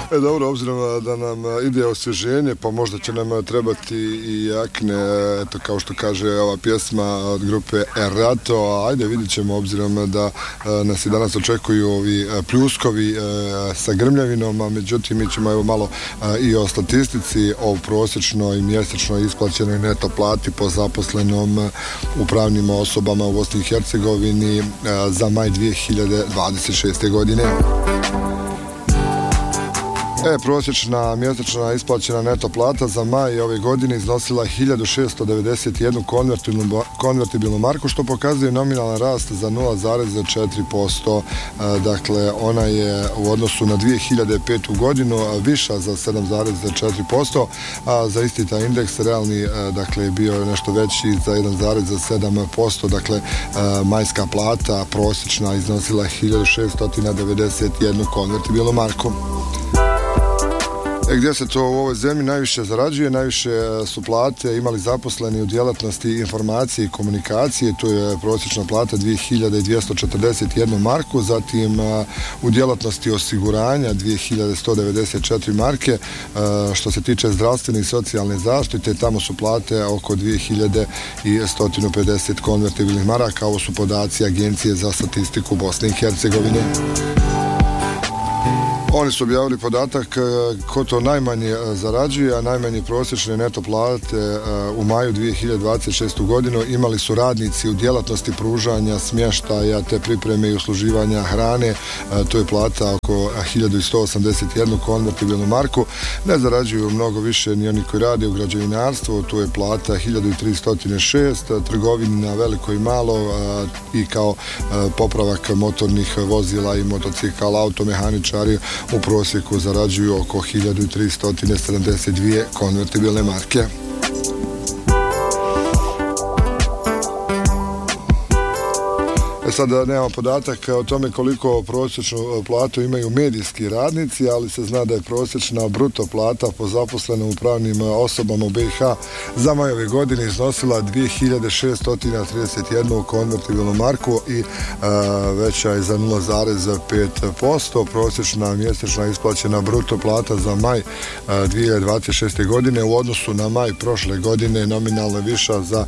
Dobro, obzirom da nam ide osvježenje, pa možda će nam trebati i jakne, eto, kao što kaže ova pjesma od grupe Erato. Ajde, vidit ćemo, obzirom da nas i danas očekuju ovi pljuskovi sa grmljavinom, a međutim mi ćemo evo malo i o statistici, o prosječnoj i mjesečnoj isplaćenoj neto plati po zaposlenom u pravnim osobama u Bosni i Hercegovini za maj 2026. godine. Prosječna mjesečna isplaćena neto plata za maj ove godine iznosila 1691 konvertibilnu marku, što pokazuje nominalan rast za 0,4%. Dakle, ona je u odnosu na 2005. godinu viša za 7,4%, a za isti taj indeks realni, dakle, je bio nešto veći za 1,7%. Dakle, majska plata prosječna iznosila 1691 konvertibilnu marku. Gdje se to u ovoj zemlji najviše zarađuje? Najviše su plate imali zaposleni u djelatnosti informacije i komunikacije, tu je prosječna plata 2241 marku, zatim u djelatnosti osiguranja 2194 marke, što se tiče zdravstvene i socijalne zaštite, tamo su plate oko 2150 konvertibilnih maraka. Ovo su podaci Agencije za statistiku Bosne i Hercegovine. Oni su objavili podatak ko to najmanje zarađuje, a najmanje prosječne neto plate u maju 2026. godinu imali su radnici u djelatnosti pružanja smještaja te pripreme i usluživanja hrane. To je plata oko 1181 konvertibilnu marku. Ne zarađuju mnogo više ni oni koji rade u građevinarstvu, tu je plata 1306, trgovini na veliko i malo i kao popravak motornih vozila i motocikala, automehaničari u prosjeku zarađuju oko 1372 konvertibilne marke. Sada nemamo podatak o tome koliko prosječnu platu imaju medijski radnici, ali se zna da je prosječna bruto plata po zaposlenom u pravnim osobama u BiH za maj ove godine iznosila 2631 konvertibilnu marku i veća je za 0,5%. Prosječna mjesečna isplaćena bruto plata za maj 2026. godine u odnosu na maj prošle godine nominalno viša za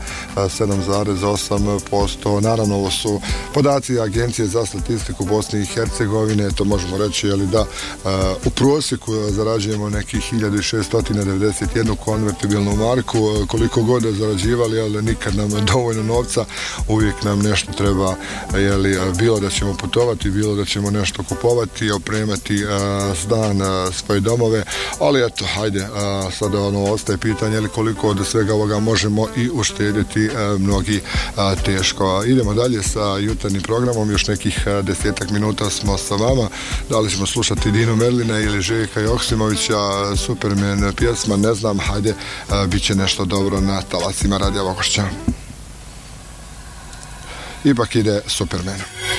7,8%. Naravno, ovo su podaci Agencije za statistiku Bosne i Hercegovine, to možemo reći, ali da u prosjeku zarađujemo nekih 1691 konvertibilnu marku. Koliko god da zarađivali, ali nikad nam dovoljno novca, uvijek nam nešto treba, bilo da ćemo putovati, bilo da ćemo nešto kupovati, opremati stan, svoje domove, ali eto, hajde, sada ostaje pitanje koliko od svega ovoga možemo i uštedjeti, mnogi teško. Idemo dalje sa jutarnjim programom, još nekih 10 minuta smo sa vama. Da li ćemo slušati Dinu Merlina ili Željka Joksimovića, Superman pjesma, ne znam, hajde, bit će nešto dobro na talasima Radija Vogošća. Ipak ide Superman.